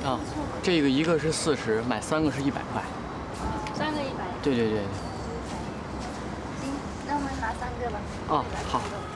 啊，这个一个是40，买3个是100块。 3个100。 对对对。 行，那我们拿3个吧。 哦，好。